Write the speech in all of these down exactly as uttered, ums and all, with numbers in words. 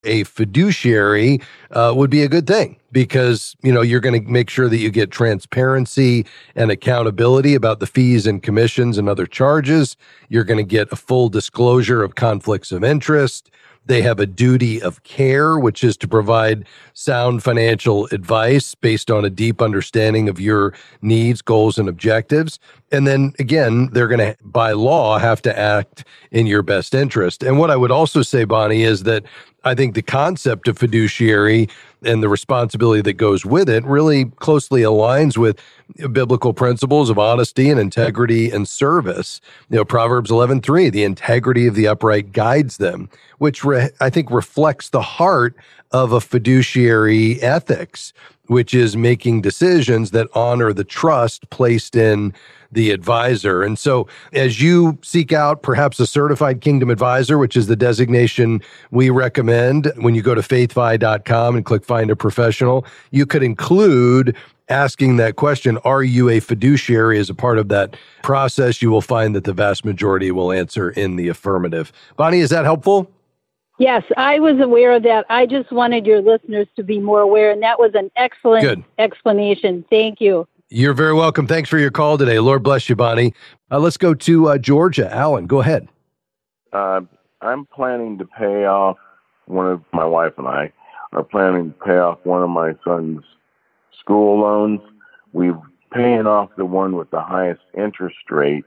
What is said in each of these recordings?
A fiduciary uh, would be a good thing because, you know, you're going to make sure that you get transparency and accountability about the fees and commissions and other charges. You're going to get a full disclosure of conflicts of interest. They have a duty of care, which is to provide sound financial advice based on a deep understanding of your needs, goals, and objectives. And then again, they're going to, by law, have to act in your best interest. And what I would also say, Bonnie, is that I think the concept of fiduciary and the responsibility that goes with it really closely aligns with biblical principles of honesty and integrity and service. You know, Proverbs eleven three, the integrity of the upright guides them, which re- I think reflects the heart of a fiduciary ethics, which is making decisions that honor the trust placed in the advisor. And so as you seek out perhaps a certified Kingdom advisor, which is the designation we recommend, when you go to faithfi dot com and click Find a Professional, you could include asking that question, are you a fiduciary, as a part of that process. You will find that the vast majority will answer in the affirmative. Bonnie, is that helpful? Yes, I was aware of that. I just wanted your listeners to be more aware, and that was an excellent Good. explanation. Thank you. You're very welcome. Thanks for your call today. Lord bless you, Bonnie. Uh, let's go to uh, Georgia. Alan, go ahead. Uh, I'm planning to pay off one of, my wife and I are planning to pay off one of my son's school loans. We're paying off the one with the highest interest rate.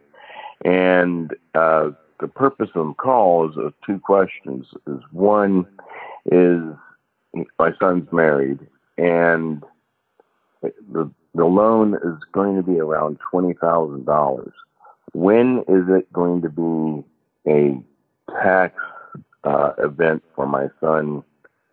And uh, the purpose of the call is of two questions. Is one is my son's married, and the The loan is going to be around twenty thousand dollars. When is it going to be a tax uh, event for my son?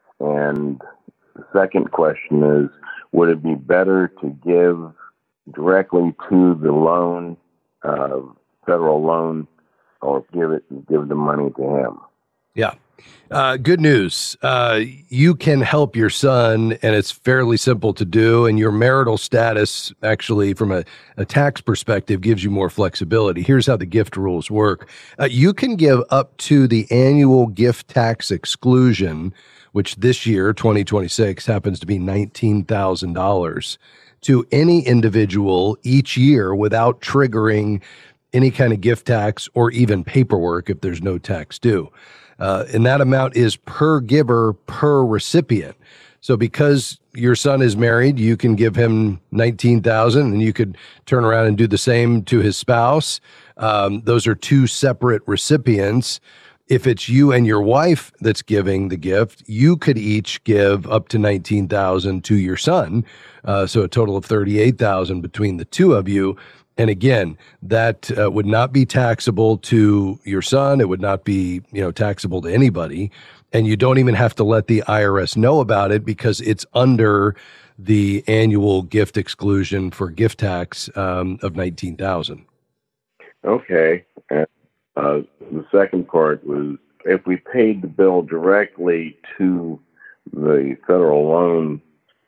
And the second question is, would it be better to give directly to the loan, uh, federal loan, or give it, give the money to him? Yeah. Uh, good news. Uh, you can help your son, and it's fairly simple to do. And your marital status, actually, from a, a tax perspective, gives you more flexibility. Here's how the gift rules work. Uh, you can give up to the annual gift tax exclusion, which this year, twenty twenty-six, happens to be nineteen thousand dollars, to any individual each year without triggering any kind of gift tax or even paperwork if there's no tax due. Uh, and that amount is per giver, per recipient. So because your son is married, you can give him nineteen thousand dollars, and you could turn around and do the same to his spouse. Um, those are two separate recipients. If it's you and your wife that's giving the gift, you could each give up to nineteen thousand dollars to your son. Uh, so a total of thirty-eight thousand dollars between the two of you. And again, that uh, would not be taxable to your son. It would not be, you know, taxable to anybody. And you don't even have to let the I R S know about it because it's under the annual gift exclusion for gift tax um, of nineteen thousand dollars. Okay. And, uh, the second part was, if we paid the bill directly to the federal loan,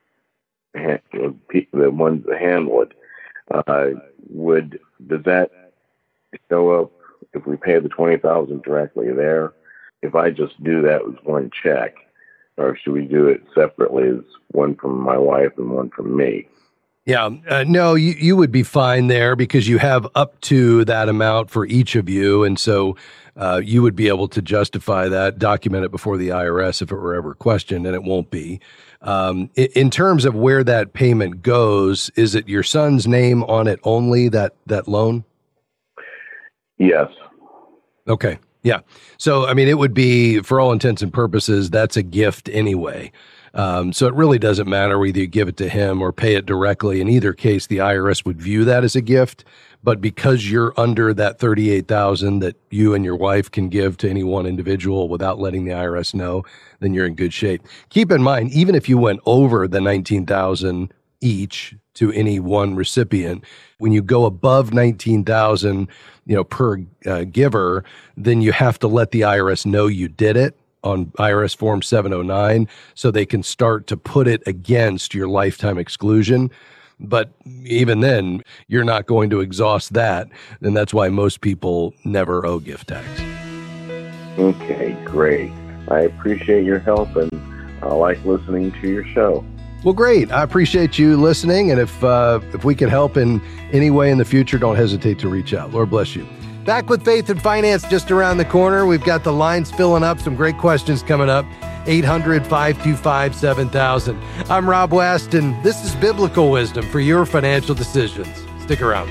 the ones that handle it, uh, would, does that show up if we pay the twenty thousand directly there? If I just do that with one check, or should we do it separately as one from my wife and one from me? Yeah, uh, no, you, you would be fine there because you have up to that amount for each of you. And so uh, you would be able to justify that, document it before the I R S if it were ever questioned, and it won't be. Um, in, in terms of where that payment goes, is it your son's name on it only, that, that loan? Yes. Okay. Yeah. So, I mean, it would be, for all intents and purposes, that's a gift anyway. Um, so it really doesn't matter whether you give it to him or pay it directly. In either case, the I R S would view that as a gift. But because you're under that thirty-eight thousand that you and your wife can give to any one individual without letting the I R S know, then you're in good shape. Keep in mind, even if you went over the nineteen thousand each to any one recipient, when you go above nineteen thousand, you know, per uh, giver, then you have to let the I R S know you did it on I R S Form seven oh nine, so they can start to put it against your lifetime exclusion. But even then, you're not going to exhaust that, and that's why most people never owe gift tax. Okay, great. I appreciate your help, and I like listening to your show. Well, great. I appreciate you listening. And if uh, if we can help in any way in the future, don't hesitate to reach out. Lord bless you. Back with Faith and Finance just around the corner. We've got the lines filling up. Some great questions coming up. eight hundred, five two five, seven thousand. I'm Rob West, and this is biblical wisdom for your financial decisions. Stick around.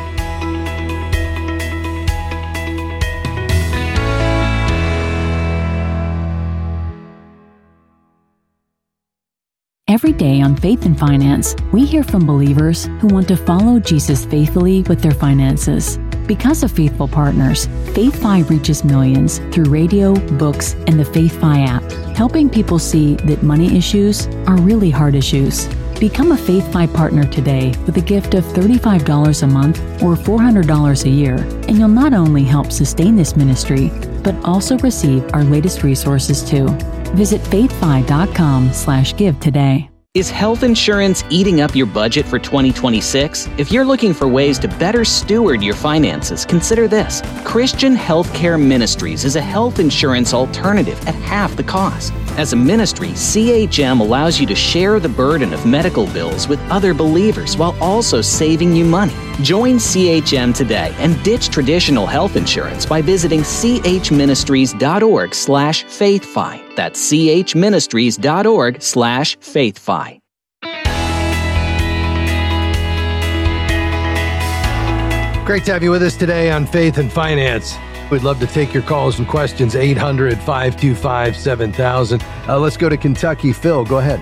Every day on Faith and Finance, we hear from believers who want to follow Jesus faithfully with their finances. Because of faithful partners, FaithFi reaches millions through radio, books, and the FaithFi app, helping people see that money issues are really hard issues. Become a FaithFi partner today with a gift of thirty-five dollars a month or four hundred dollars a year, and you'll not only help sustain this ministry, but also receive our latest resources too. Visit faithfi.com slash give today. Is health insurance eating up your budget for twenty twenty-six? If you're looking for ways to better steward your finances, consider this. Christian Healthcare Ministries is a health insurance alternative at half the cost. As a ministry, C H M allows you to share the burden of medical bills with other believers while also saving you money. Join C H M today and ditch traditional health insurance by visiting chministries.org slash faithfi. That's chministries.org slash faithfi. Great to have you with us today on Faith and Finance. We'd love to take your calls and questions, eight hundred, five two five, seven thousand. Uh, let's go to Kentucky. Phil, go ahead.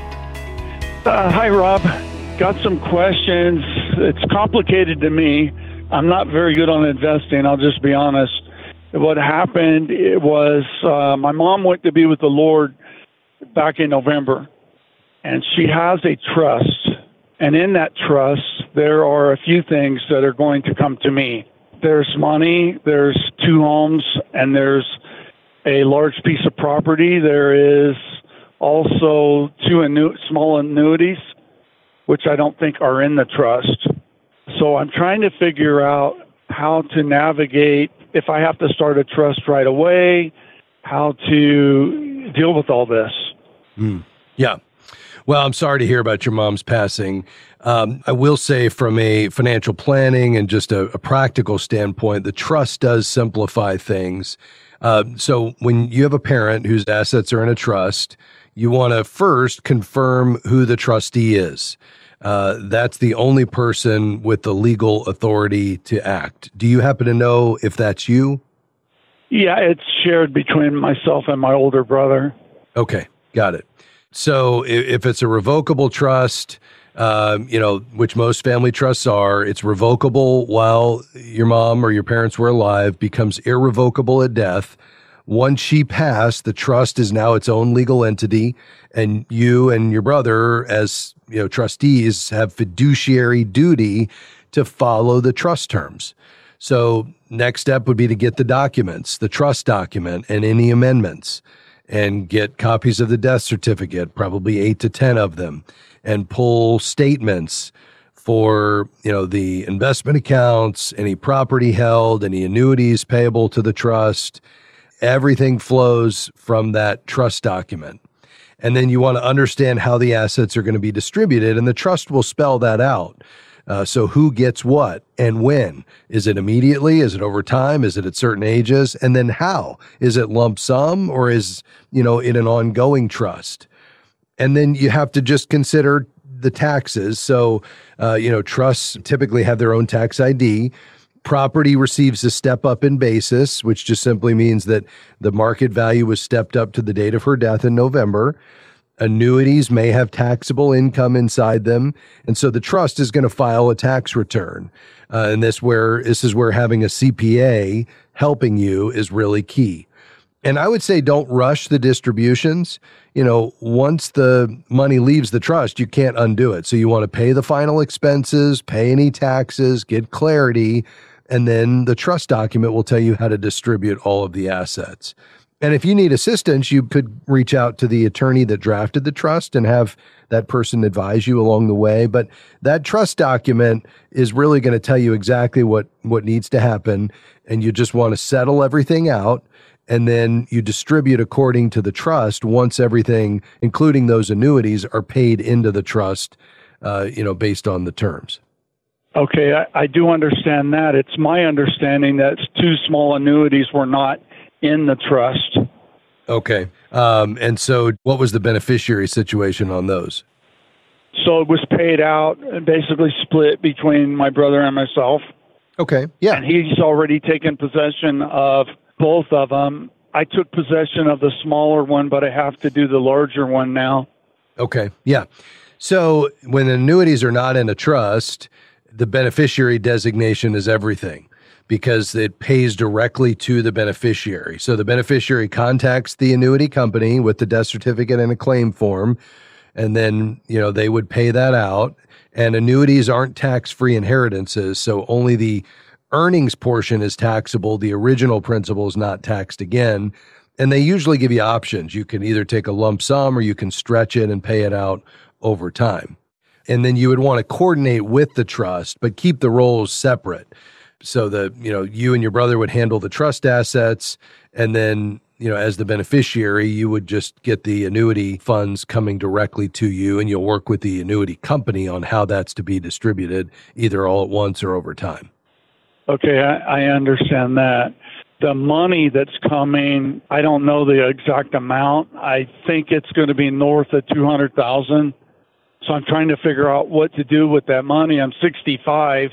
Uh, hi, Rob. Got some questions. It's complicated to me. I'm not very good on investing, I'll just be honest. What happened, it was uh, my mom went to be with the Lord back in November, and she has a trust. And in that trust, there are a few things that are going to come to me. There's money, there's two homes, and there's a large piece of property. There is also two annu- small annuities, which I don't think are in the trust. So I'm trying to figure out how to navigate, if I have to start a trust right away, how to deal with all this. Mm. Yeah. Well, I'm sorry to hear about your mom's passing. Um, I will say from a financial planning and just a, a practical standpoint, the trust does simplify things. Uh, so when you have a parent whose assets are in a trust, you want to first confirm who the trustee is. Uh, that's the only person with the legal authority to act. Do you happen to know if that's you? Yeah, it's shared between myself and my older brother. Okay, got it. So if it's a revocable trust, um, you know, which most family trusts are, it's revocable while your mom or your parents were alive, becomes irrevocable at death. Once she passed, the trust is now its own legal entity, and you and your brother, as you know, trustees, have fiduciary duty to follow the trust terms. So next step would be to get the documents, the trust document, and any amendments, and get copies of the death certificate, probably eight to ten of them, and pull statements for, you know, the investment accounts, any property held, any annuities payable to the trust. Everything flows from that trust document. And then you want to understand how the assets are going to be distributed, and the trust will spell that out. Uh, so who gets what and when? Is it immediately? Is it over time? Is it at certain ages? And then how? Is it lump sum, or is, you know, in an ongoing trust? And then you have to just consider the taxes. So, uh, you know, trusts typically have their own tax I D. Property receives a step up in basis, which just simply means that the market value was stepped up to the date of her death in November. Annuities may have taxable income inside them, and so the trust is going to file a tax return. Uh, and this where this is where having a C P A helping you is really key. And I would say don't rush the distributions. You know, once the money leaves the trust, you can't undo it. So you want to pay the final expenses, pay any taxes, get clarity, and then the trust document will tell you how to distribute all of the assets. And if you need assistance, you could reach out to the attorney that drafted the trust and have that person advise you along the way. But that trust document is really going to tell you exactly what, what needs to happen. And you just want to settle everything out and then you distribute according to the trust once everything, including those annuities, are paid into the trust, uh, you know, based on the terms. Okay, I, I do understand that. It's my understanding that two small annuities were not in the trust. Okay. Um, and so what was the beneficiary situation on those? So it was paid out and basically split between my brother and myself. Okay, yeah. And he's already taken possession of both of them. I took possession of the smaller one, but I have to do the larger one now. Okay, yeah. So when annuities are not in a trust, the beneficiary designation is everything because it pays directly to the beneficiary. So the beneficiary contacts the annuity company with the death certificate and a claim form, and then, you know, they would pay that out. And annuities aren't tax-free inheritances, so only the earnings portion is taxable. The original principal is not taxed again. And they usually give you options. You can either take a lump sum or you can stretch it and pay it out over time. And then you would want to coordinate with the trust, but keep the roles separate. So that, you know, you and your brother would handle the trust assets, and then, you know, as the beneficiary, you would just get the annuity funds coming directly to you, and you'll work with the annuity company on how that's to be distributed, either all at once or over time. Okay, I, I understand that. The money that's coming, I don't know the exact amount. I think it's going to be north of two hundred thousand dollars. So I'm trying to figure out what to do with that money. I'm sixty-five,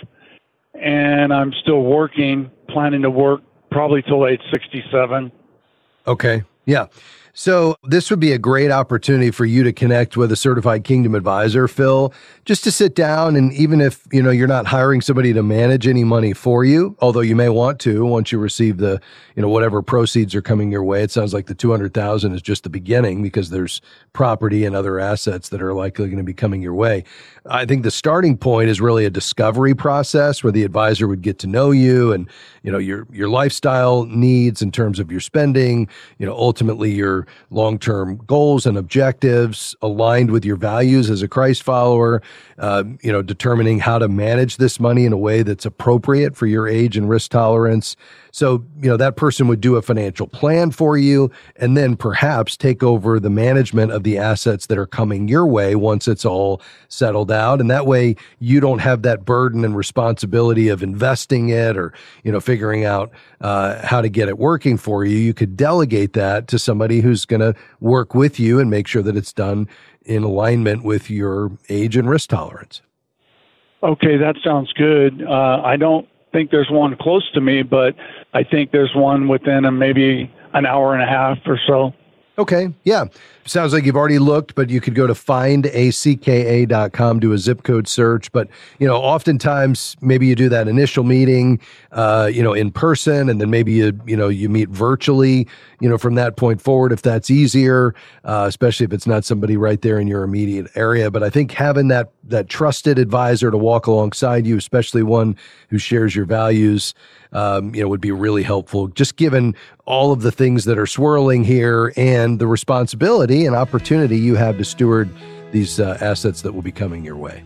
and I'm still working, planning to work probably till age sixty-seven. Okay, yeah. So this would be a great opportunity for you to connect with a certified Kingdom advisor, Phil, just to sit down. And even if, you know, you're not hiring somebody to manage any money for you, although you may want to once you receive the, you know, whatever proceeds are coming your way. It sounds like the two hundred thousand is just the beginning because there's property and other assets that are likely going to be coming your way. I think the starting point is really a discovery process where the advisor would get to know you and, you know, your, your lifestyle needs in terms of your spending, you know, ultimately your long-term goals and objectives aligned with your values as a Christ follower, uh, you know, determining how to manage this money in a way that's appropriate for your age and risk tolerance. So, you know, that person would do a financial plan for you and then perhaps take over the management of the assets that are coming your way once it's all settled out. And that way you don't have that burden and responsibility of investing it or, you know, figuring out uh, how to get it working for you. You could delegate that to somebody who's going to work with you and make sure that it's done in alignment with your age and risk tolerance. Okay, that sounds good. Uh, I don't think there's one close to me, but I think there's one within a, maybe an hour and a half or so. Okay, yeah. Sounds like you've already looked, but you could go to find a c k a dot com, do a zip code search. But, you know, oftentimes maybe you do that initial meeting, uh, you know, in person, and then maybe you, you know, you meet virtually, you know, from that point forward, if that's easier, uh, especially if it's not somebody right there in your immediate area. But I think having that, that trusted advisor to walk alongside you, especially one who shares your values, um, you know, would be really helpful, just given all of the things that are swirling here and the responsibility and opportunity you have to steward these uh, assets that will be coming your way.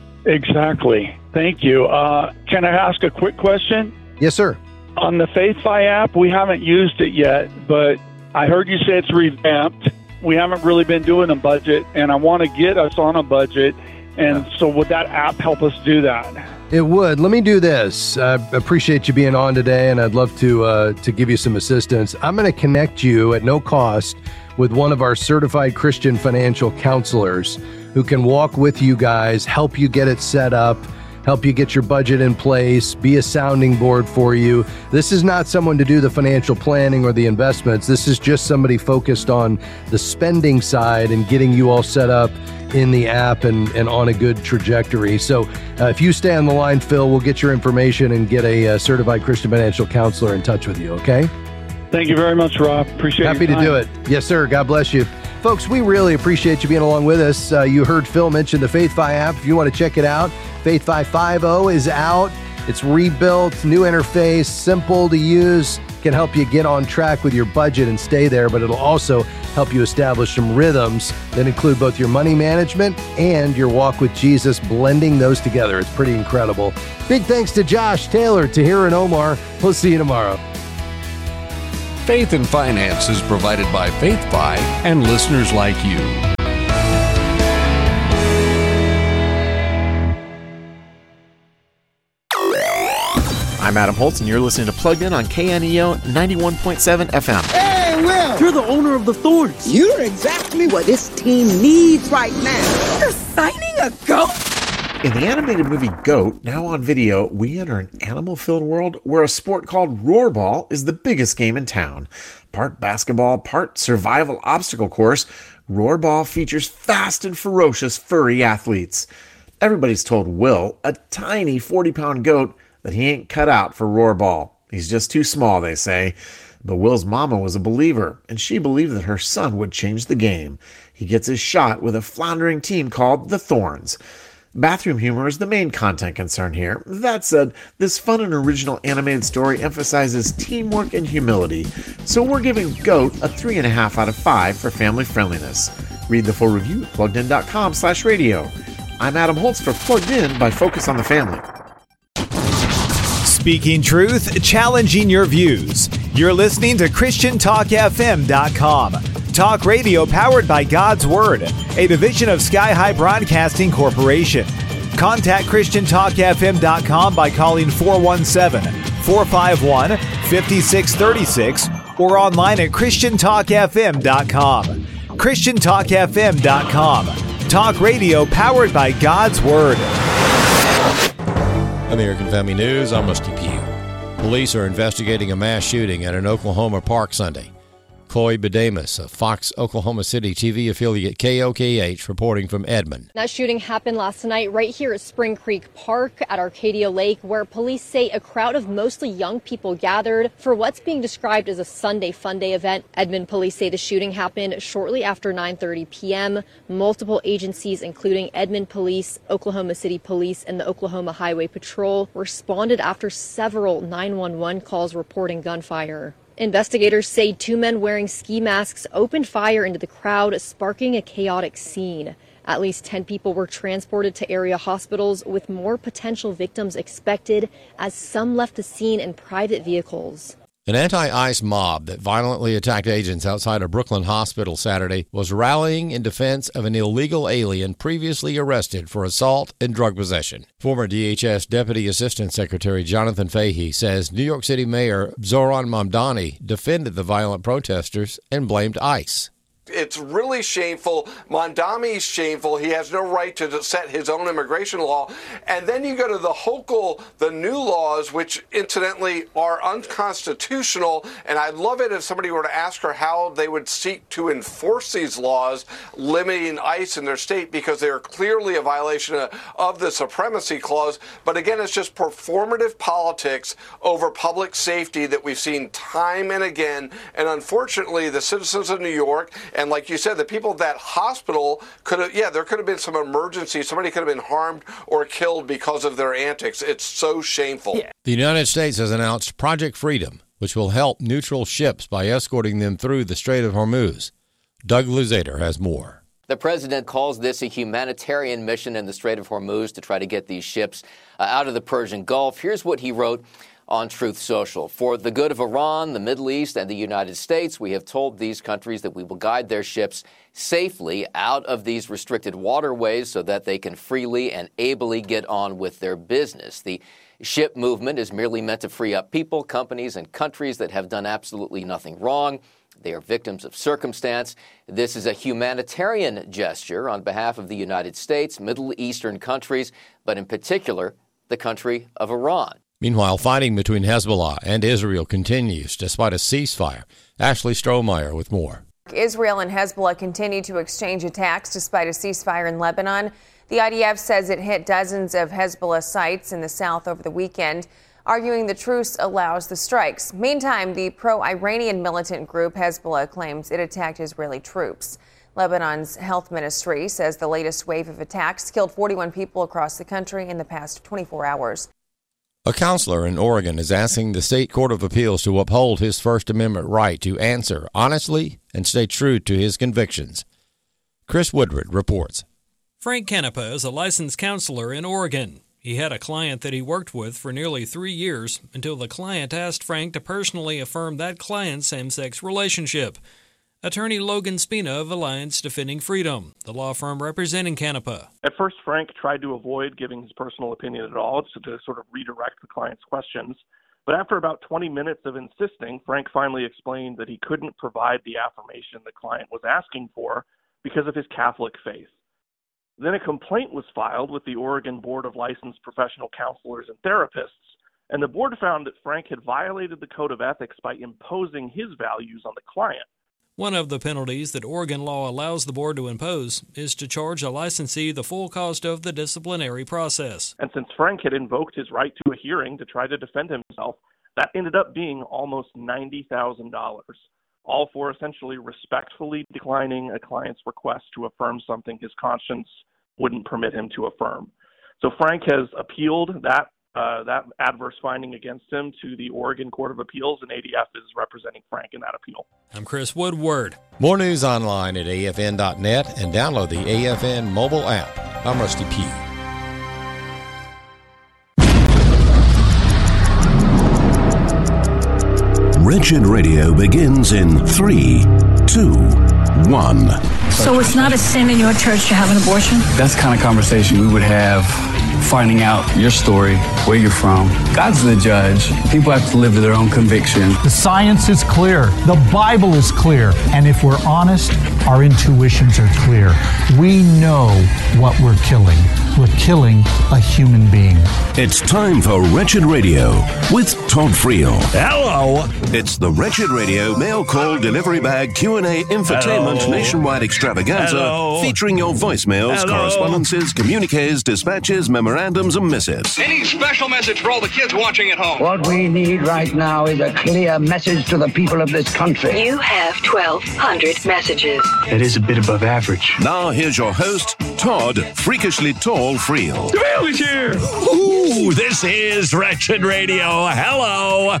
Exactly. Thank you. Uh, can I ask a quick question? Yes, sir. On the FaithFi app, we haven't used it yet, but I heard you say it's revamped. We haven't really been doing a budget, and I want to get us on a budget. And yeah. So would that app help us do that? It would. Let me do this. I appreciate you being on today, and I'd love to uh, to give you some assistance. I'm going to connect you at no cost with one of our certified Christian financial counselors who can walk with you guys, help you get it set up, help you get your budget in place, be a sounding board for you. This is not someone to do the financial planning or the investments. This is just somebody focused on the spending side and getting you all set up in the app and, and on a good trajectory. So uh, if you stay on the line, Phil, we'll get your information and get a, a certified Christian financial counselor in touch with you, okay? Thank you very much, Rob. Appreciate it. Happy to do it. Yes, sir. God bless you. Folks, we really appreciate you being along with us. Uh, you heard Phil mention the FaithFi app. If you want to check it out, FaithFi five point oh is out. It's rebuilt, new interface, simple to use, can help you get on track with your budget and stay there, but it'll also help you establish some rhythms that include both your money management and your walk with Jesus, blending those together. It's pretty incredible. Big thanks to Josh, Taylor, Tahir, and Omar. We'll see you tomorrow. Faith and Finance is provided by FaithFi and listeners like you. I'm Adam Holtz, and you're listening to Plugged In on K N E O ninety-one point seven F M. Hey, Will! You're the owner of the Thorns. You're exactly what this team needs right now. You're signing a goat? In the animated movie Goat, now on video, we enter an animal-filled world where a sport called Roarball is the biggest game in town. Part basketball, part survival obstacle course, Roarball features fast and ferocious furry athletes. Everybody's told Will, a tiny forty-pound goat, that he ain't cut out for Roarball. He's just too small, they say. But Will's mama was a believer, and she believed that her son would change the game. He gets his shot with a floundering team called the Thorns. Bathroom humor is the main content concern here. That said, this fun and original animated story emphasizes teamwork and humility, so we're giving Goat a three point five out of five for family friendliness. Read the full review at pluggedin.com slash radio. I'm Adam Holtz for Plugged In by Focus on the Family. Speaking truth, challenging your views. You're listening to Christian Talk F M dot com. Talk radio powered by God's Word, a division of Sky High Broadcasting Corporation. Contact Christian Talk F M dot com by calling four one seven, four five one, five six three six or online at Christian Talk F M dot com. Christian Talk F M dot com. Talk radio powered by God's Word. American Family News, I'm Rusty Pugh. Police are investigating a mass shooting at an Oklahoma park Sunday. Chloe Bedamus of Fox Oklahoma City T V affiliate K O K H reporting from Edmond. That shooting happened last night right here at Spring Creek Park at Arcadia Lake, where police say a crowd of mostly young people gathered for what's being described as a Sunday Fun Day event. Edmond police say the shooting happened shortly after nine thirty p.m. Multiple agencies, including Edmond Police, Oklahoma City Police, and the Oklahoma Highway Patrol, responded after several nine one one calls reporting gunfire. Investigators say two men wearing ski masks opened fire into the crowd, sparking a chaotic scene. At least ten people were transported to area hospitals, with more potential victims expected as some left the scene in private vehicles. An anti-ICE mob that violently attacked agents outside a Brooklyn hospital Saturday was rallying in defense of an illegal alien previously arrested for assault and drug possession. Former D H S Deputy Assistant Secretary Jonathan Fahey says New York City Mayor Zohran Mamdani defended the violent protesters and blamed ICE. It's really shameful. Mamdani's shameful. He has no right to set his own immigration law. And then you go to the Hochul, the new laws, which incidentally are unconstitutional. And I'd love it if somebody were to ask her how they would seek to enforce these laws limiting ICE in their state, because they are clearly a violation of, of the Supremacy Clause. But again, it's just performative politics over public safety that we've seen time and again. And unfortunately, the citizens of New York, and like you said, the people at that hospital could have, yeah, there could have been some emergency. Somebody could have been harmed or killed because of their antics. It's so shameful. Yeah. The United States has announced Project Freedom, which will help neutral ships by escorting them through the Strait of Hormuz. Doug Luzader has more. The president calls this a humanitarian mission in the Strait of Hormuz to try to get these ships uh, out of the Persian Gulf. Here's what he wrote on Truth Social. For the good of Iran, the Middle East, and the United States, we have told these countries that we will guide their ships safely out of these restricted waterways so that they can freely and ably get on with their business. The ship movement is merely meant to free up people, companies, and countries that have done absolutely nothing wrong. They are victims of circumstance. This is a humanitarian gesture on behalf of the United States, Middle Eastern countries, but in particular, the country of Iran. Meanwhile, fighting between Hezbollah and Israel continues despite a ceasefire. Ashley Strohmeyer with more. Israel and Hezbollah continue to exchange attacks despite a ceasefire in Lebanon. The I D F says it hit dozens of Hezbollah sites in the south over the weekend, arguing the truce allows the strikes. Meantime, the pro-Iranian militant group Hezbollah claims it attacked Israeli troops. Lebanon's health ministry says the latest wave of attacks killed forty-one people across the country in the past twenty-four hours. A counselor in Oregon is asking the state court of appeals to uphold his First Amendment right to answer honestly and stay true to his convictions. Chris Woodward reports. Frank Canepa is a licensed counselor in Oregon. He had a client that he worked with for nearly three years until the client asked Frank to personally affirm that client's same-sex relationship. Attorney Logan Spina of Alliance Defending Freedom, the law firm representing Canepa. At first, Frank tried to avoid giving his personal opinion at all, so to sort of redirect the client's questions. But after about twenty minutes of insisting, Frank finally explained that he couldn't provide the affirmation the client was asking for because of his Catholic faith. Then a complaint was filed with the Oregon Board of Licensed Professional Counselors and Therapists, and the board found that Frank had violated the code of ethics by imposing his values on the client. One of the penalties that Oregon law allows the board to impose is to charge a licensee the full cost of the disciplinary process. And since Frank had invoked his right to a hearing to try to defend himself, that ended up being almost ninety thousand dollars, all for essentially respectfully declining a client's request to affirm something his conscience wouldn't permit him to affirm. So Frank has appealed that Uh, that adverse finding against him to the Oregon Court of Appeals, and A D F is representing Frank in that appeal. I'm Chris Woodward. More news online at A F N dot net and download the A F N mobile app. I'm Rusty Pugh. Wretched Radio begins in three, two, one. So it's not a sin in your church to have an abortion? That's the kind of conversation we would have, finding out your story, where you're from. God's the judge. People have to live to their own conviction. The science is clear. The Bible is clear. And if we're honest, our intuitions are clear. We know what we're killing. We're killing a human being. It's time for Wretched Radio with Todd Friel. Hello. It's the Wretched Radio mail call delivery bag Q and A infotainment Hello. nationwide extravaganza Hello. featuring your voicemails, Hello. correspondences, communiques, dispatches, memorandums, and missives. Any special message for all the kids watching at home? What we need right now is a clear message to the people of this country. You have twelve hundred messages. That is a bit above average. Now here's your host, Todd Freakishly Tall Friel. The mail is here. Ooh, this is Wretched Radio. Hello.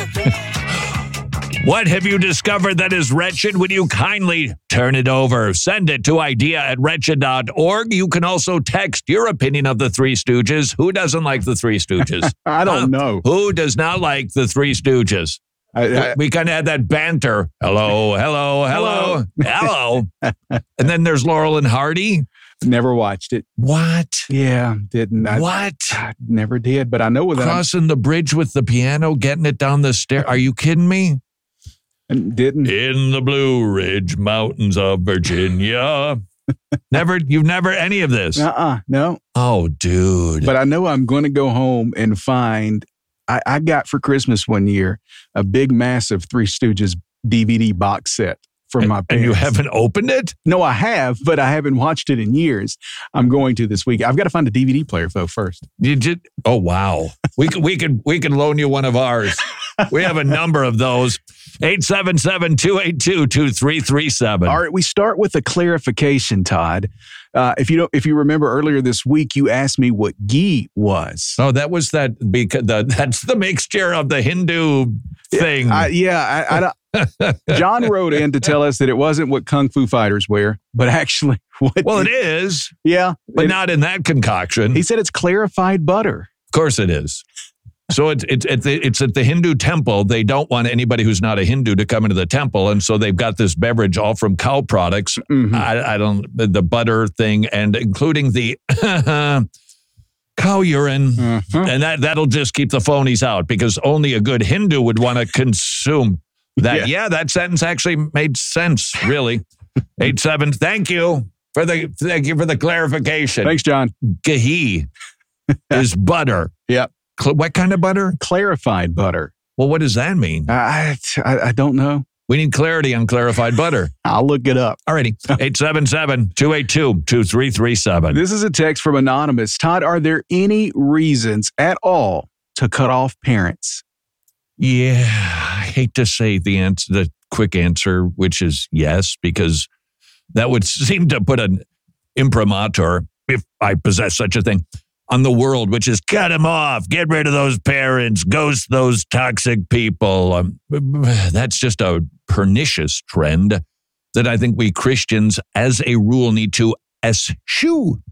What have you discovered that is wretched? Would you kindly turn it over? Send it to idea at wretched dot org. You can also text your opinion of the Three Stooges. Who doesn't like the Three Stooges? I don't Huh? know. Who does not like the Three Stooges? I, I, we kind of had that banter. Hello, hello, hello, hello. And then there's Laurel and Hardy. Never watched it. What? Yeah, didn't. I, What? I never did, but I know that. Crossing the bridge with the piano, getting it down the stair. Are you kidding me? Didn't. In the Blue Ridge Mountains of Virginia. Never, you've never any of this. Uh-uh, no. Oh, dude. But I know I'm going to go home and find, I, I got for Christmas one year, a big, massive Three Stooges D V D box set from and, my parents. And you haven't opened it? No, I have, but I haven't watched it in years. I'm going to this week. I've got to find a D V D player, though, first. You did? Oh, wow. We can, we can, we can loan you one of ours. We have a number of those. eight seven seven, two eight two, two three three seven. All right, we start with a clarification, Todd. Uh, if you don't, if you remember earlier this week, you asked me what ghee was. Oh, that was that because the, that's the mixture of the Hindu thing. I, yeah, I, I don't. John wrote in to tell us that it wasn't what kung fu fighters wear, but actually what. Well, it is. Yeah, but it, not in that concoction. He said it's clarified butter. Of course, it is. So it's it's at the, it's at the Hindu temple. They don't want anybody who's not a Hindu to come into the temple, and so they've got this beverage all from cow products. Mm-hmm. I, I don't the butter thing, and including the cow urine, mm-hmm. and that that'll just keep the phonies out because only a good Hindu would want to consume that. Yeah. yeah, that sentence actually made sense. Really, eight seven. Thank you for the thank you for the clarification. Thanks, John. Ghee is butter. Yep. What kind of butter? Clarified butter. Well, what does that mean? I, I, I don't know. We need clarity on clarified butter. I'll look it up. All righty. eight seven seven, two eight two, two three three seven. This is a text from Anonymous. Todd, are there any reasons at all to cut off parents? Yeah, I hate to say the answer, the quick answer, which is yes, because that would seem to put an imprimatur, if I possess such a thing, on the world, which is cut them off, get rid of those parents, ghost those toxic people. Um, that's just a pernicious trend that I think we Christians, as a rule, need to eschew.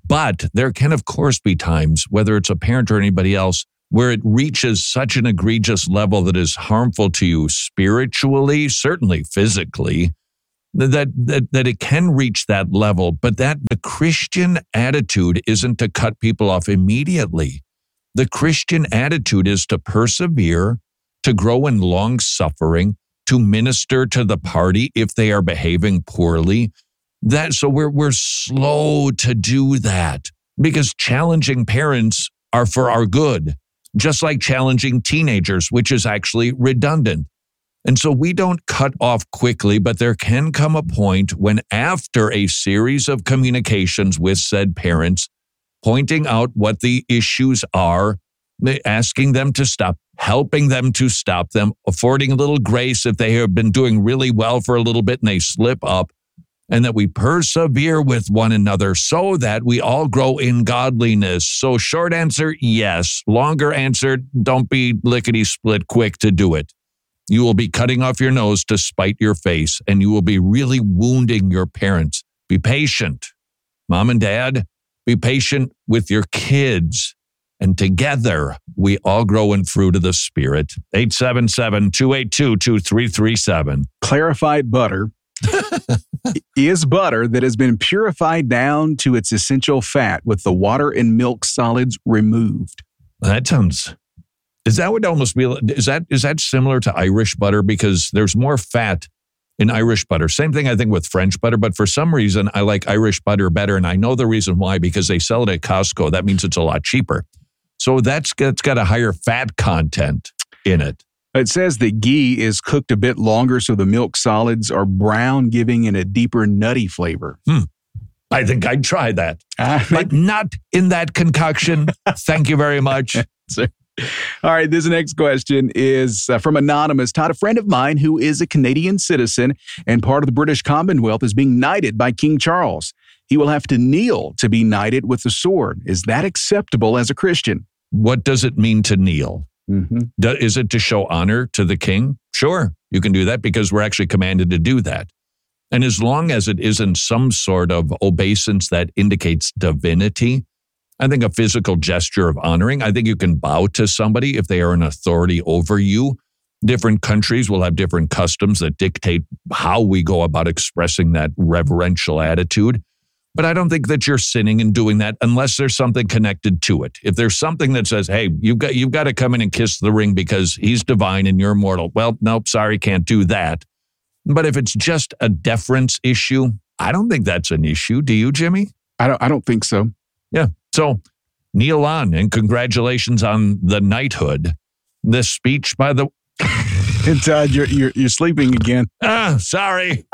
But there can, of course, be times, whether it's a parent or anybody else, where it reaches such an egregious level that is harmful to you spiritually, certainly physically, that, that, that it can reach that level. But that the Christian attitude isn't to cut people off immediately. The Christian attitude is to persevere, to grow in long suffering, to minister to the party if they are behaving poorly. That so we're we're slow to do that because challenging parents are for our good, just like challenging teenagers, which is actually redundant. And so we don't cut off quickly, but there can come a point when after a series of communications with said parents, pointing out what the issues are, asking them to stop, helping them to stop them, affording a little grace if they have been doing really well for a little bit and they slip up, and that we persevere with one another so that we all grow in godliness. So short answer, yes. Longer answer, don't be lickety-split quick to do it. You will be cutting off your nose to spite your face, and you will be really wounding your parents. Be patient. Mom and Dad, be patient with your kids. And together, we all grow in fruit of the Spirit. eight seven seven, two eight two, two three three seven. Clarified butter is butter that has been purified down to its essential fat with the water and milk solids removed. That sounds... Is that would almost be... Is that is that similar to Irish butter? Because there's more fat in Irish butter. Same thing, I think, with French butter. But for some reason, I like Irish butter better. And I know the reason why, because they sell it at Costco. That means it's a lot cheaper. So that's, that's got a higher fat content in it. It says that ghee is cooked a bit longer so the milk solids are brown, giving it a deeper nutty flavor. Hmm. I think I'd try that. Uh, but not in that concoction. Thank you very much. All right, this next question is uh, from Anonymous. Todd, a friend of mine who is a Canadian citizen and part of the British Commonwealth is being knighted by King Charles. He will have to kneel to be knighted with the sword. Is that acceptable as a Christian? What does it mean to kneel? Mm-hmm. Do, is it to show honor to the king? Sure, you can do that because we're actually commanded to do that. And as long as it isn't some sort of obeisance that indicates divinity, I think a physical gesture of honoring, I think you can bow to somebody if they are an authority over you. Different countries will have different customs that dictate how we go about expressing that reverential attitude. But I don't think that you're sinning in doing that unless there's something connected to it. If there's something that says, hey, you've got you've got to come in and kiss the ring because he's divine and you're mortal. Well, nope, sorry, can't do that. But if it's just a deference issue, I don't think that's an issue. Do you, Jimmy? I don't I don't think so. Yeah. So kneel on and congratulations on the knighthood. This speech by the... And Todd, you're, you're, you're sleeping again. Ah, sorry.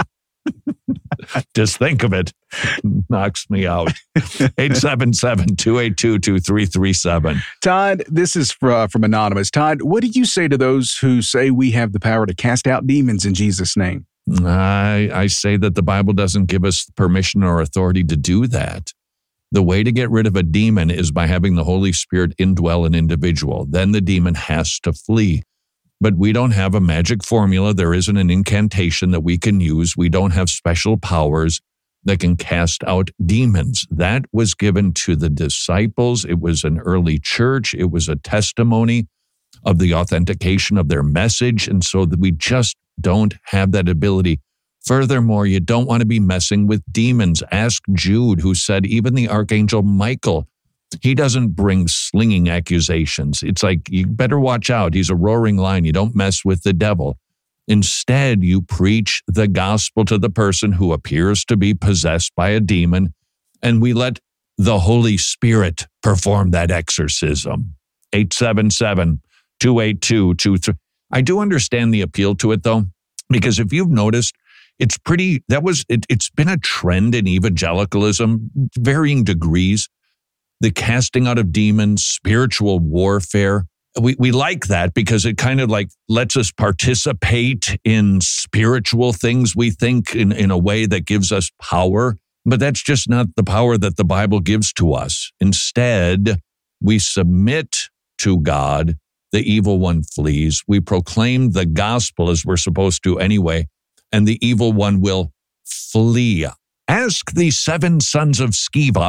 Just think of it. Knocks me out. eight seven seven, two eight two, two three three seven. Todd, this is from, from Anonymous. Todd, what do you say to those who say we have the power to cast out demons in Jesus' name? I, I say that the Bible doesn't give us permission or authority to do that. The way to get rid of a demon is by having the Holy Spirit indwell an individual. Then the demon has to flee. But we don't have a magic formula. There isn't an incantation that we can use. We don't have special powers that can cast out demons. That was given to the disciples. It was an early church. It was a testimony of the authentication of their message. And so that we just don't have that ability. Furthermore, you don't want to be messing with demons. Ask Jude, who said even the archangel Michael, he doesn't bring slinging accusations. It's like, you better watch out. He's a roaring lion. You don't mess with the devil. Instead, you preach the gospel to the person who appears to be possessed by a demon, and we let the Holy Spirit perform that exorcism. eight seven seven, two eight two, two three. I do understand the appeal to it, though, because if you've noticed, it's pretty, that was, it, it's been a trend in evangelicalism, varying degrees. The casting out of demons, spiritual warfare. We we like that because it kind of like lets us participate in spiritual things, we think, in, in a way that gives us power. But that's just not the power that the Bible gives to us. Instead, we submit to God. The evil one flees. We proclaim the gospel as we're supposed to anyway, and the evil one will flee. Ask the seven sons of Sceva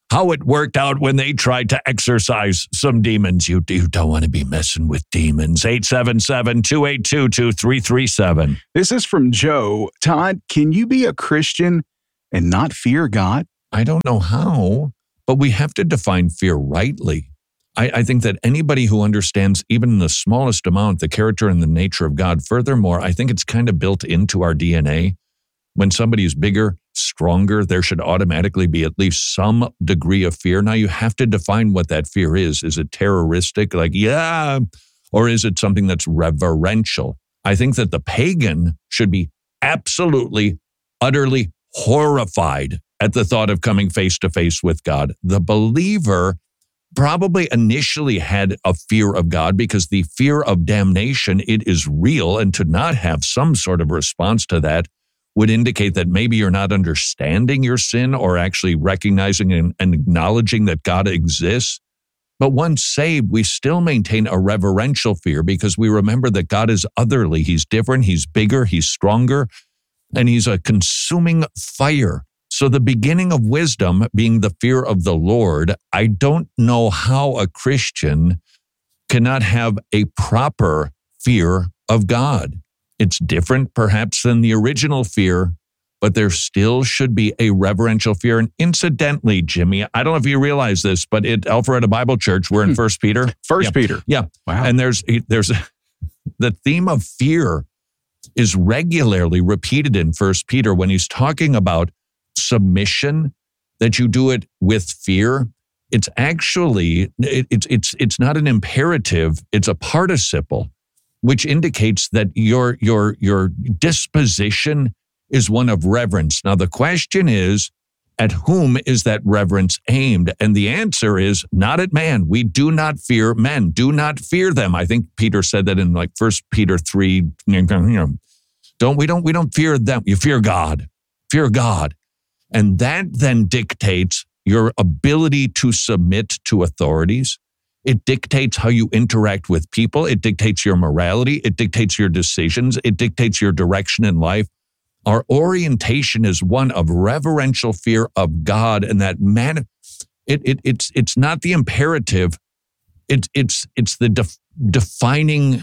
how it worked out when they tried to exorcise some demons. You, you don't want to be messing with demons. eight seven seven, two eight two, two three three seven. This is from Joe. Todd, can you be a Christian and not fear God? I don't know how, but we have to define fear rightly. I, I think that anybody who understands even in the smallest amount the character and the nature of God, furthermore, I think it's kind of built into our D N A. When somebody is bigger, stronger, there should automatically be at least some degree of fear. Now, you have to define what that fear is. Is it terroristic? Like, yeah. Or is it something that's reverential? I think that the pagan should be absolutely, utterly horrified at the thought of coming face to face with God. The believer probably initially had a fear of God because the fear of damnation, it is real. And to not have some sort of response to that would indicate that maybe you're not understanding your sin or actually recognizing and, and acknowledging that God exists. But once saved, we still maintain a reverential fear because we remember that God is otherly. He's different, he's bigger, he's stronger, and he's a consuming fire. So the beginning of wisdom being the fear of the Lord, I don't know how a Christian cannot have a proper fear of God. It's different perhaps than the original fear, but there still should be a reverential fear. And incidentally, Jimmy, I don't know if you realize this, but at Alpharetta Bible Church, we're in First Peter. First yeah. Peter. Yeah. Wow. And there's, there's the theme of fear is regularly repeated in First Peter when he's talking about submission, that you do it with fear. It's actually, it, it's, it's, it's not an imperative, it's a participle, which indicates that your, your, your disposition is one of reverence. Now, the question is, at whom is that reverence aimed? And the answer is not at man. We do not fear men. Do not fear them. I think Peter said that in like First Peter three. You know, don't we don't we don't fear them. You fear God. Fear God. And that then dictates your ability to submit to authorities. It dictates how you interact with people. It dictates your morality. It dictates your decisions. It dictates your direction in life. Our orientation is one of reverential fear of God, and that man, it, it it's it's not the imperative. It's it's it's the def, defining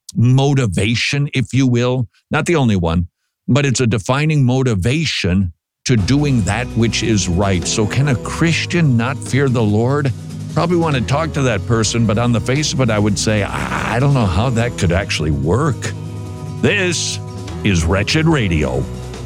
motivation, if you will. Not the only one, but it's a defining motivation to doing that which is right. So, can a Christian not fear the Lord? Probably want to talk to that person, but on the face of it, I would say, I don't know how that could actually work. This is Wretched Radio.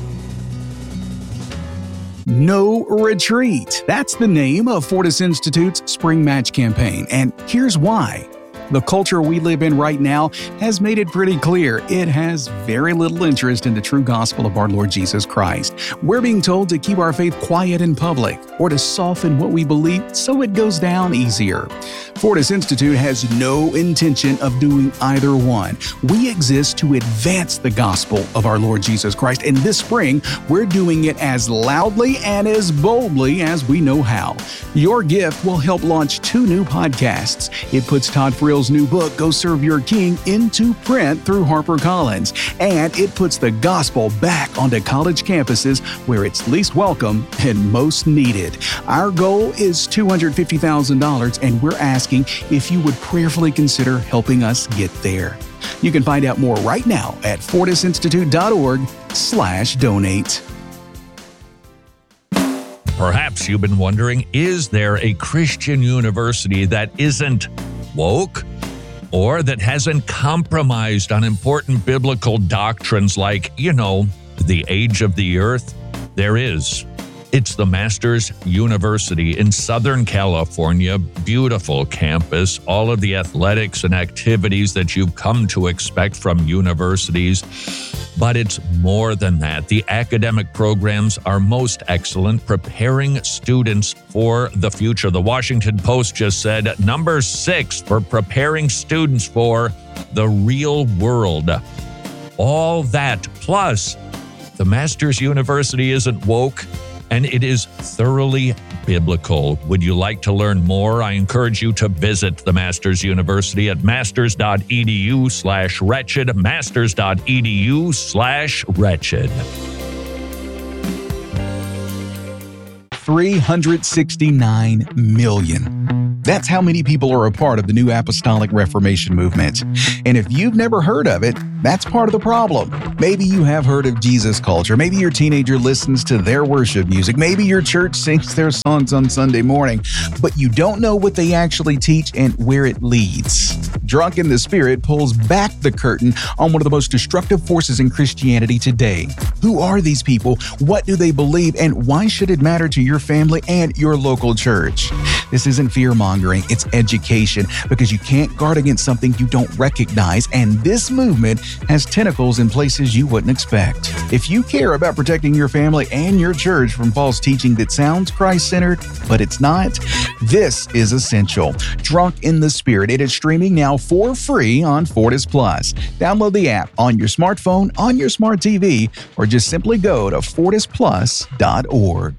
No Retreat. That's the name of Fortis Institute's Spring Match campaign, and here's why. The culture we live in right now has made it pretty clear it has very little interest in the true gospel of our Lord Jesus Christ. We're being told to keep our faith quiet in public or to soften what we believe so it goes down easier. Fortis Institute has no intention of doing either one. We exist to advance the gospel of our Lord Jesus Christ, and this spring, we're doing it as loudly and as boldly as we know how. Your gift will help launch two new podcasts. It puts Todd Frill's new book, Go Serve Your King, into print through HarperCollins, and it puts the gospel back onto college campuses where it's least welcome and most needed. Our goal is two hundred fifty thousand dollars, and we're asking if you would prayerfully consider helping us get there. You can find out more right now at fortisinstitute.org slash donate. Perhaps you've been wondering, is there a Christian university that isn't woke or that hasn't compromised on important biblical doctrines like, you know, the age of the earth? There is. It's the Masters University in Southern California. Beautiful campus, all of the athletics and activities that you've come to expect from universities. But it's more than that. The academic programs are most excellent, preparing students for the future. The Washington Post just said number six for preparing students for the real world. All that, plus the Masters University isn't woke, and it is thoroughly biblical. Would you like to learn more? I encourage you to visit the Masters University at masters.edu slash wretched, masters.edu slash wretched. three hundred sixty-nine million. That's how many people are a part of the New Apostolic Reformation movement. And if you've never heard of it, that's part of the problem. Maybe you have heard of Jesus culture. Maybe your teenager listens to their worship music. Maybe your church sings their songs on Sunday morning, but you don't know what they actually teach and where it leads. Drunk in the Spirit pulls back the curtain on one of the most destructive forces in Christianity today. Who are these people? What do they believe? And why should it matter to your family and your local church? This isn't fear-mongering, it's education, because you can't guard against something you don't recognize, and this movement has tentacles in places you wouldn't expect. If you care about protecting your family and your church from false teaching that sounds Christ-centered, but it's not, this is essential. Drunk in the Spirit. It is streaming now for free on Fortis Plus. Download the app on your smartphone, on your smart T V, or just simply go to fortis plus dot org.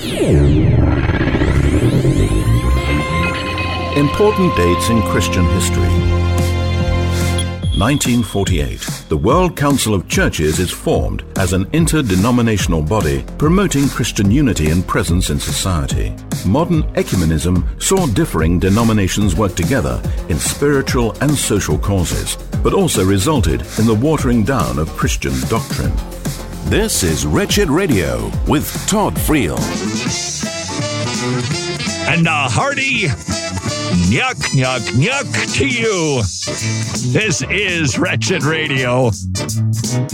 Important dates in Christian history. nineteen forty-eight. The World Council of Churches is formed as an interdenominational body promoting Christian unity and presence in society. Modern ecumenism saw differing denominations work together in spiritual and social causes, but also resulted in the watering down of Christian doctrine. This is Wretched Radio with Todd Friel. And a hearty nyuk, nyuk, nyuk to you. This is Wretched Radio.